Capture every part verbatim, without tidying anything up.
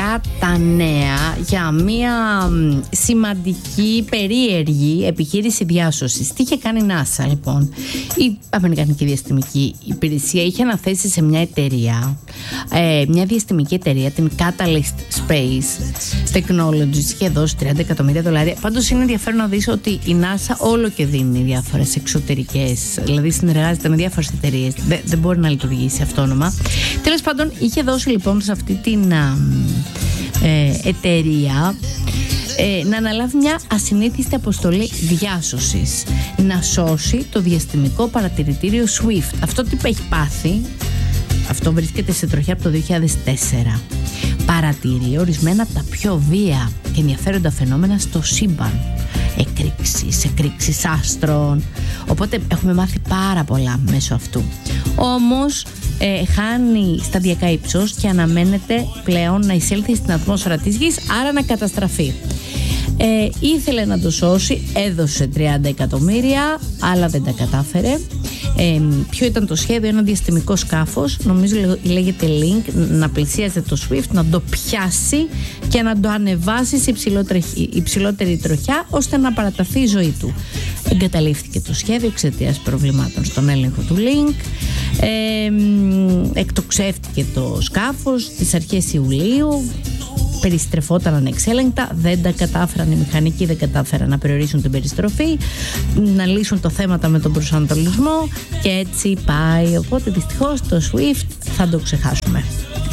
ουσιαστικά τα νέα για μια σημαντική περίεργη επιχείρηση διάσωσης. Τι είχε κάνει η NASA λοιπόν? Η Αμερικανική Διαστημική Υπηρεσία είχε αναθέσει σε μια εταιρεία, ε, μια διαστημική εταιρεία, την Catalyst Space Technologies, είχε δώσει τριάντα εκατομμύρια δολάρια. Πάντως είναι ενδιαφέρον να δεις ότι η NASA όλο και δίνει διάφορες εξωτερικές, δηλαδή συνεργάζεται με διάφορες εταιρείες, δεν, δεν μπορεί να λειτουργήσει αυτόνομα. Τέλος πάντων, είχε δώσει λοιπόν σε αυτή την α, ε, εταιρεία ε, να αναλάβει μια ασυνήθιστη αποστολή διάσωσης, να σώσει το διαστημικό παρατηρητήριο Swift. Αυτό τι έχει πάθει? Αυτό βρίσκεται σε τροχιά από το δύο χιλιάδες τέσσερα. Παρατηρεί ορισμένα από τα πιο βία και ενδιαφέροντα φαινόμενα στο σύμπαν. Εκρήξεις, εκρήξεις άστρων. Οπότε έχουμε μάθει πάρα πολλά μέσω αυτού. Όμως ε, χάνει σταδιακά ύψος και αναμένεται πλέον να εισέλθει στην ατμόσφαιρα της Γης, άρα να καταστραφεί. Ε, ήθελε να το σώσει, έδωσε τριάντα εκατομμύρια, αλλά δεν τα κατάφερε. Ε, ποιο ήταν το σχέδιο? Ένα διαστημικό σκάφος, νομίζω λέγεται Link, να πλησίαζε το Swift, να το πιάσει και να το ανεβάσει σε υψηλότερη, υψηλότερη τροχιά, ώστε να παραταθεί η ζωή του. Εγκαταλείφθηκε το σχέδιο εξαιτίας προβλημάτων στον έλεγχο του Link. Ε, εκτοξεύτηκε το σκάφος στις αρχές Ιουλίου. Περιστρεφόταν ανεξέλεγκτα, δεν τα κατάφεραν οι μηχανικοί, δεν κατάφεραν να περιορίσουν την περιστροφή, να λύσουν το θέματα με τον προσανατολισμό και έτσι πάει. Οπότε δυστυχώς το Swift θα το ξεχάσουμε.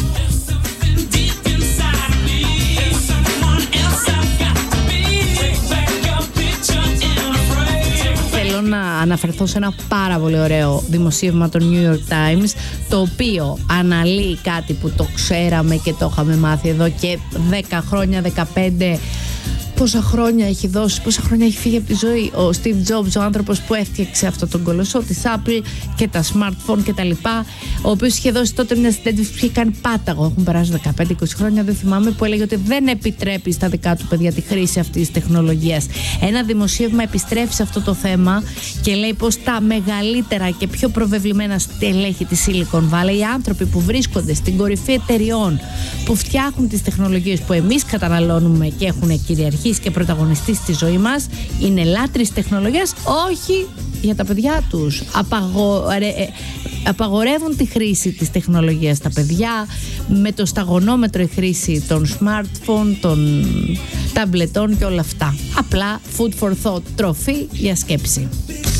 Να αναφερθώ σε ένα πάρα πολύ ωραίο δημοσίευμα των New York Times, το οποίο αναλύει κάτι που το ξέραμε και το είχαμε μάθει εδώ και δέκα χρόνια, δεκαπέντε. Πόσα χρόνια έχει δώσει, πόσα χρόνια έχει φύγει από τη ζωή ο Steve Jobs, ο άνθρωπος που έφτιαξε αυτό τον κολοσσό της Apple και τα smartphone και τα λοιπά, ο οποίος είχε δώσει τότε μια συνέντευξη που είχε κάνει πάταγο, έχουν περάσει δεκαπέντε είκοσι χρόνια, δεν θυμάμαι, που έλεγε ότι δεν επιτρέπει στα δικά του παιδιά τη χρήση αυτής της τεχνολογίας. Ένα δημοσίευμα επιστρέφει σε αυτό το θέμα και λέει πως τα μεγαλύτερα και πιο προβεβλημένα στελέχη της Silicon Valley, οι άνθρωποι που βρίσκονται στην κορυφή εταιριών που φτιάχνουν τις τεχνολογίες που εμείς καταναλώνουμε και έχουν κυριαρχήσει και πρωταγωνιστή στη ζωή μας, είναι λάτρεις τεχνολογίας, όχι για τα παιδιά τους. Απαγορε... Απαγορεύουν τη χρήση της τεχνολογίας στα παιδιά, με το σταγονόμετρο η χρήση των smartphone, των ταμπλετών και όλα αυτά. Απλά food for thought, τροφή για σκέψη.